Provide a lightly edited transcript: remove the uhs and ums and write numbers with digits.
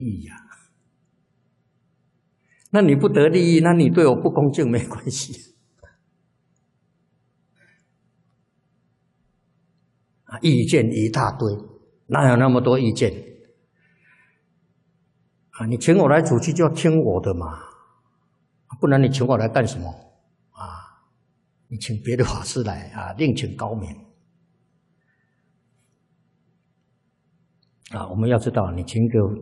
益呀。那你不得利益，那你对我不恭敬没关系。意见一大堆，哪有那么多意见？你请我来主持就要听我的嘛，不然你请我来干什么？你请别的法师来另请高明。我们要知道，你请一个